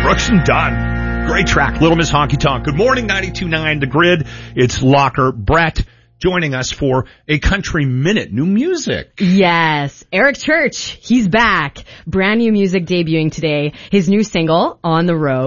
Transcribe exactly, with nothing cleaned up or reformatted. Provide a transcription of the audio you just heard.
Brooks and Dunn. Great track. Little Miss Honky Tonk. Good morning, ninety-two point nine The Grid. It's Locker. Brett joining us for a country minute. New music. Yes. Eric Church. He's back. Brand new music debuting today. His new single, On the Road.